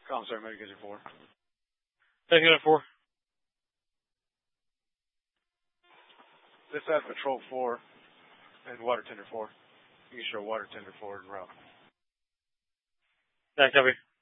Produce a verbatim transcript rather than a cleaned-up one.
Commissar Medicator four. Medicator four. This has Patrol four and Water Tender four. You can show Water Tender four en route. Yeah, copy.